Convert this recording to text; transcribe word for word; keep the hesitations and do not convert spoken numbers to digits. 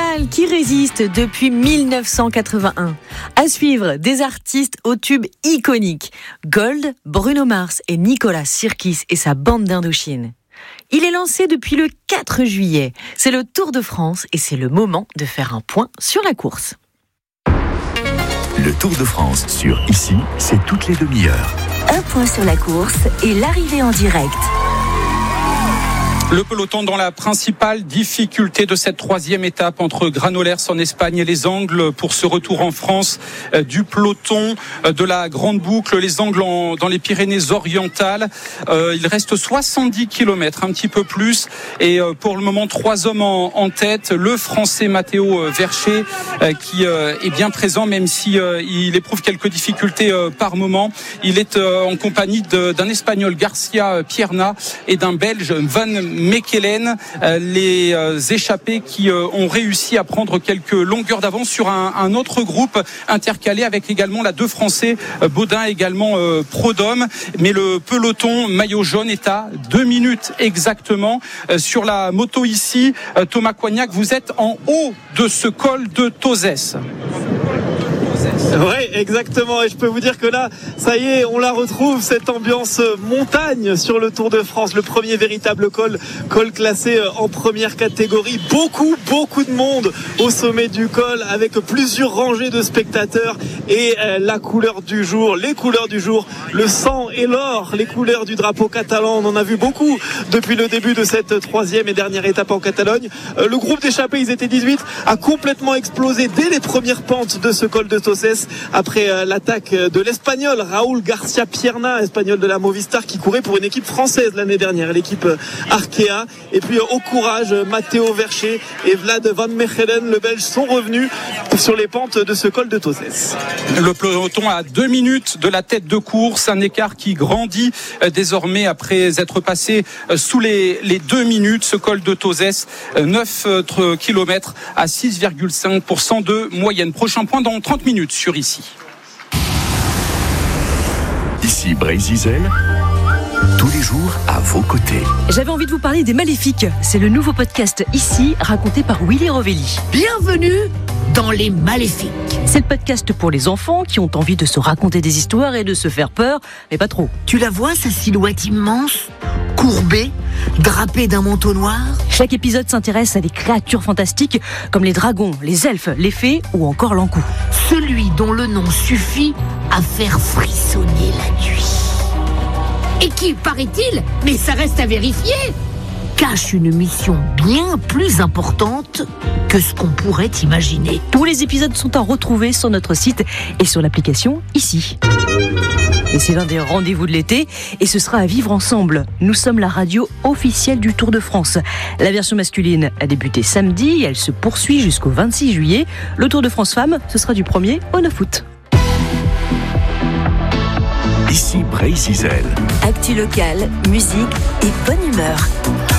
local qui résiste depuis mille neuf cent quatre-vingt-un. À suivre, des artistes aux tubes iconiques. Gold, Bruno Mars et Nicolas Sirkis et sa bande d'Indochine. Il est lancé depuis le quatre juillet. C'est le Tour de France et c'est le moment de faire un point sur la course. Le Tour de France sur Ici, c'est toutes les demi-heures. Un point sur la course et l'arrivée en direct. Le peloton dans la principale difficulté de cette troisième étape entre Granollers en Espagne et les Angles pour ce retour en France euh, du peloton euh, de la Grande Boucle, les Angles en, dans les Pyrénées-Orientales. Euh, il reste soixante-dix kilomètres, un petit peu plus. Et euh, pour le moment, trois hommes en, en tête. Le Français Matteo Vercher euh, qui euh, est bien présent, même si euh, il éprouve quelques difficultés euh, par moment. Il est euh, en compagnie de, d'un Espagnol, Garcia Pierna, et d'un Belge, Van Mechelen, euh, les euh, échappés qui euh, ont réussi à prendre quelques longueurs d'avance sur un, un autre groupe intercalé avec également la deux Français, euh, Baudin également euh, Prodhomme. Mais le peloton maillot jaune est à deux minutes exactement. Euh, sur la moto ici, euh, Thomas Coignac, vous êtes en haut de ce col de Tozès. Oui, exactement. Et je peux vous dire que là, ça y est, on la retrouve, cette ambiance montagne sur le Tour de France. Le premier véritable col, col classé en première catégorie. Beaucoup, beaucoup de monde au sommet du col avec plusieurs rangées de spectateurs. Et la couleur du jour, les couleurs du jour, le sang et l'or, les couleurs du drapeau catalan. On en a vu beaucoup depuis le début de cette troisième et dernière étape en Catalogne. Le groupe d'échappés, ils étaient dix-huit, a complètement explosé dès les premières pentes de ce col de Tozès, après l'attaque de l'Espagnol Raúl Garcia Pierna, Espagnol de la Movistar, qui courait pour une équipe française l'année dernière, l'équipe Arkea. Et puis au courage, Matteo Vercher et Vlad Van Mechelen, le Belge, sont revenus sur les pentes de ce col de Tozès. Le peloton à deux minutes de la tête de course, un écart qui grandit désormais après être passé sous les, les deux minutes. Ce col de Tozès, neuf kilomètres à six virgule cinq pour cent de moyenne. Prochain point dans trente minutes sur Ici. Ici Brésil, tous les jours à vos côtés. J'avais envie de vous parler des Maléfiques. C'est le nouveau podcast Ici, raconté par Willy Rovelli. Bienvenue dans Les Maléfiques. C'est le podcast pour les enfants qui ont envie de se raconter des histoires et de se faire peur, mais pas trop. Tu la vois, sa silhouette immense, courbée, drapée d'un manteau noir? Chaque épisode s'intéresse à des créatures fantastiques comme les dragons, les elfes, les fées ou encore l'encou. Celui dont le nom suffit à faire frissonner la nuit. Et qui, paraît-il, mais ça reste à vérifier, cache une mission bien plus importante que ce qu'on pourrait imaginer. Tous les épisodes sont à retrouver sur notre site et sur l'application Ici. Et c'est l'un des rendez-vous de l'été et ce sera à vivre ensemble. Nous sommes la radio officielle du Tour de France. La version masculine a débuté samedi et elle se poursuit jusqu'au vingt-six juillet. Le Tour de France Femmes, ce sera du premier au neuf août. Ici Brésil. Actu locale, musique et bonne humeur.